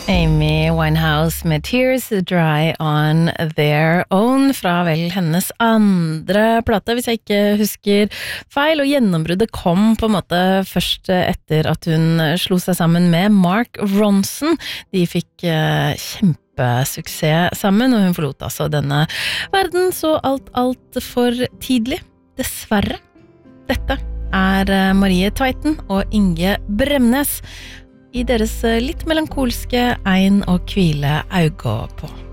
Amy Winehouse med Tears Dry On Their Own fra vel hennes andre plate, hvis jeg ikke husker feil, og gjennombruddet kom på en måte først etter at hun slo seg sammen med Mark Ronson. De fikk kjempesuksess sammen, og hun forlot altså denne verden så alt for tidlig, dessverre. Dette Marie Tveiten og Inge Bremnes i deres litt melankolske Ein og hvile auga på.